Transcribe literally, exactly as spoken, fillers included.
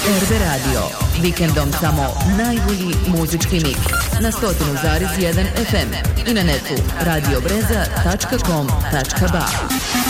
R B Radio. Vikendom samo najbolji muzički mix na sto zarez jedan F M i na netu radiobreza tačka com tačka ba.